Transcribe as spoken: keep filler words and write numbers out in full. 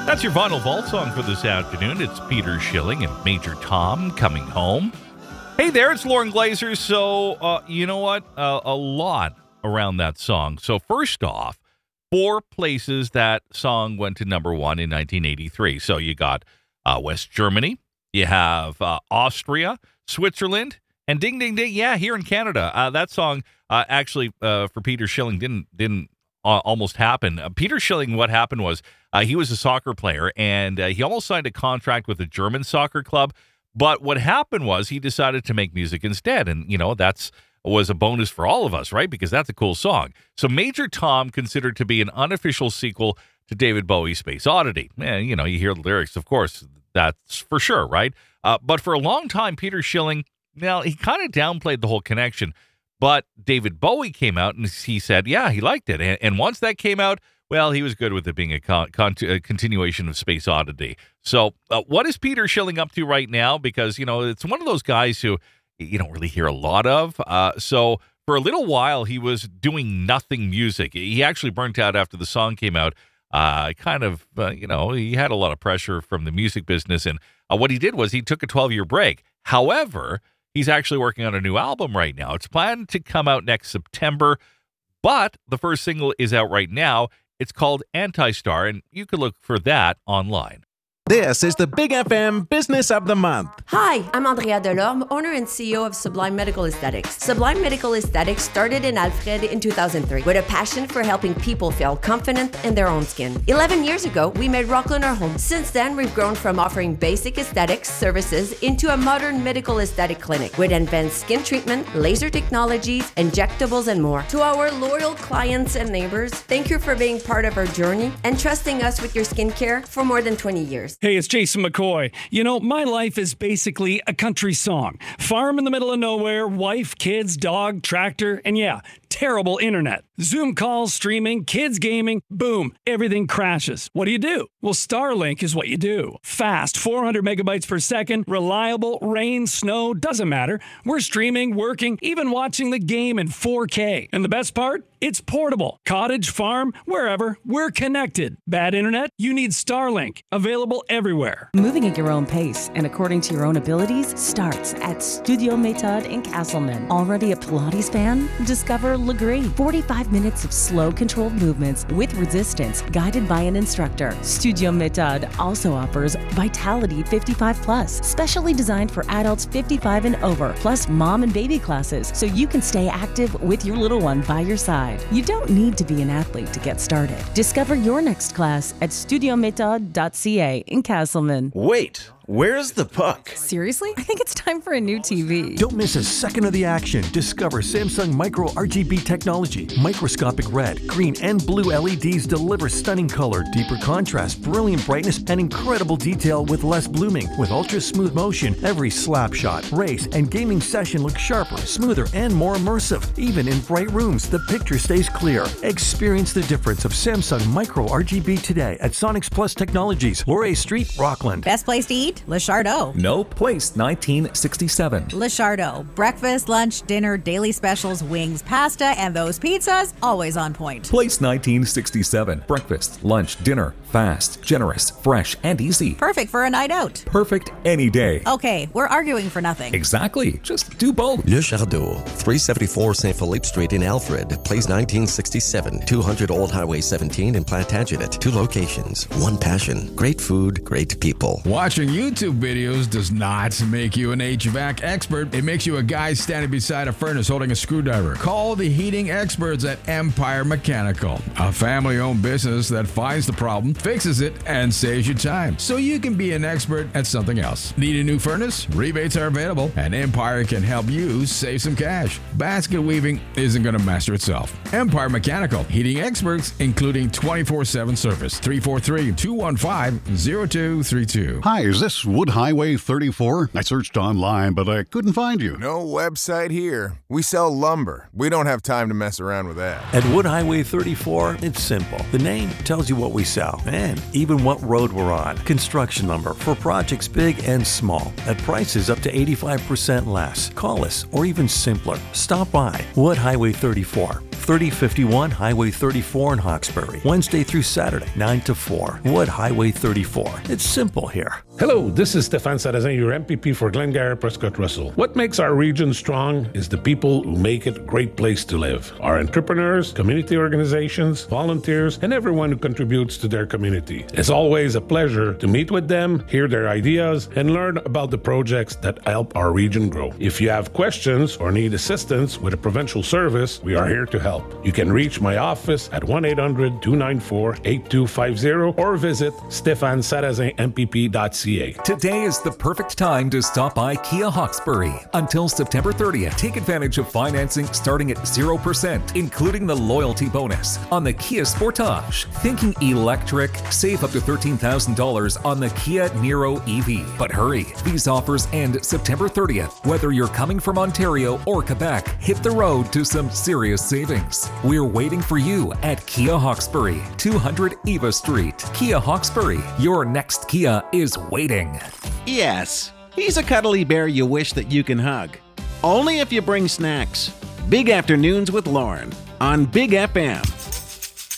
That's your Vinyl Vault song for this afternoon. It's Peter Schilling and Major Tom, Coming Home. Hey there, it's Lauren Glazer. So, uh, you know what? Uh, a lot around that song. So, first off, four places that song went to number one in nineteen eighty-three. So, you got uh, West Germany, you have uh, Austria, Switzerland, and ding, ding, ding, yeah, here in Canada. Uh, that song uh, actually uh, for Peter Schilling didn't didn't uh, almost happen. Uh, Peter Schilling, what happened was uh, he was a soccer player, and uh, he almost signed a contract with a German soccer club. But what happened was he decided to make music instead, and, you know, that's was a bonus for all of us, right? Because that's a cool song. So Major Tom, considered to be an unofficial sequel to David Bowie's Space Oddity. And, you know, you hear the lyrics, of course, that's for sure, right? Uh, but for a long time, Peter Schilling, now, he kind of downplayed the whole connection. But David Bowie came out and he said, yeah, he liked it. And, and once that came out, well, he was good with it being a, con- con- a continuation of Space Oddity. So uh, what is Peter Schilling up to right now? Because, you know, it's one of those guys who you don't really hear a lot of. Uh, so for a little while, he was doing nothing music. He actually burnt out after the song came out. Uh, kind of, uh, you know, he had a lot of pressure from the music business. And uh, what he did was he took a twelve-year break. However, he's actually working on a new album right now. It's planned to come out next September, but the first single is out right now. It's called Anti-Star, and you can look for that online. This is the Big F M Business of the Month. Hi, I'm Andrea Delorme, owner and C E O of Sublime Medical Aesthetics. Sublime Medical Aesthetics started in Alfred in two thousand three with a passion for helping people feel confident in their own skin. eleven years ago, we made Rockland our home. Since then, we've grown from offering basic aesthetics services into a modern medical aesthetic clinic with advanced skin treatment, laser technologies, injectables, and more. To our loyal clients and neighbors, thank you for being part of our journey and trusting us with your skincare for more than twenty years. Hey, it's Jason McCoy. You know, my life is basically a country song. Farm in the middle of nowhere, wife, kids, dog, tractor, and yeah, terrible internet. Zoom calls, streaming, kids gaming, boom, everything crashes. What do you do? Well, Starlink is what you do. Fast, four hundred megabytes per second, reliable, rain, snow, doesn't matter. We're streaming, working, even watching the game in four K. And the best part? It's portable. Cottage, farm, wherever, we're connected. Bad internet? You need Starlink. Available everywhere. Moving at your own pace and according to your own abilities starts at Studio Méthode in Castleman. Already a Pilates fan? Discover Legree. forty-five minutes of slow, controlled movements with resistance guided by an instructor. Studio Méthode also offers Vitality fifty-five plus, specially designed for adults fifty-five and over, plus mom and baby classes, so you can stay active with your little one by your side. You don't need to be an athlete to get started. Discover your next class at studio méthode dot c a in Castleman. Wait, where's the puck? Seriously? I think it's time for a new T V. Don't miss a second of the action. Discover Samsung Micro R G B technology. Microscopic red, green, and blue L E Ds deliver stunning color, deeper contrast, brilliant brightness, and incredible detail with less blooming. With ultra smooth motion, every slap shot, race, and gaming session looks sharper, smoother, and more immersive. Even in bright rooms, the picture stays clear. Experience the difference of Samsung Micro R G B today at Sonics Plus Technologies, Laurier Street, Rockland. Best place to eat? Le Chardot. Nope. Place nineteen sixty-seven. Le Chardot. Breakfast, lunch, dinner, daily specials, wings, pasta, and those pizzas, always on point. Place nineteen sixty-seven. Breakfast, lunch, dinner, fast, generous, fresh, and easy. Perfect for a night out. Perfect any day. Okay, we're arguing for nothing. Exactly. Just do both. Le Chardot, three seventy-four Saint Philippe Street in Alfred. Place nineteen sixty-seven. two hundred Old Highway seventeen in Plantagenet. Two locations, one passion. Great food, great people. Watching YouTube videos does not make you an H V A C expert. It makes you a guy standing beside a furnace holding a screwdriver. Call the heating experts at Empire Mechanical, a family-owned business that finds the problem, fixes it, and saves you time, so you can be an expert at something else. Need a new furnace? Rebates are available, and Empire can help you save some cash. Basket weaving isn't going to master itself. Empire Mechanical, heating experts, including twenty-four seven service. three four three, two one five, zero two three two. Hi, is this Wood Highway thirty-four? I searched online, but I couldn't find you. No website here. We sell lumber. We don't have time to mess around with that. At Wood Highway thirty-four, it's simple. The name tells you what we sell and even what road we're on. Construction lumber for projects big and small at prices up to eighty-five percent less. Call us, or even simpler, stop by Wood Highway thirty-four. thirty fifty-one Highway thirty-four in Hawkesbury. Wednesday through Saturday, nine to four. Wood Highway thirty-four. It's simple here. Hello, this is Stéphane Sarrazin, your M P P for Glengarry Prescott Russell. What makes our region strong is the people who make it a great place to live. Our entrepreneurs, community organizations, volunteers, and everyone who contributes to their community. It's always a pleasure to meet with them, hear their ideas, and learn about the projects that help our region grow. If you have questions or need assistance with a provincial service, we are here to help. You can reach my office at one eight hundred, two nine four, eight two five zero or visit stephane sarrazin m p p dot c a. Today is the perfect time to stop by Kia Hawkesbury. Until September thirtieth, take advantage of financing starting at zero percent, including the loyalty bonus on the Kia Sportage. Thinking electric? Save up to thirteen thousand dollars on the Kia Niro E V. But hurry, these offers end September thirtieth. Whether you're coming from Ontario or Quebec, hit the road to some serious savings. We're waiting for you at Kia Hawkesbury, two hundred Eva Street. Kia Hawkesbury, your next Kia is waiting. Yes, he's a cuddly bear you wish that you can hug. Only if you bring snacks. Big Afternoons with Lauren on Big F M.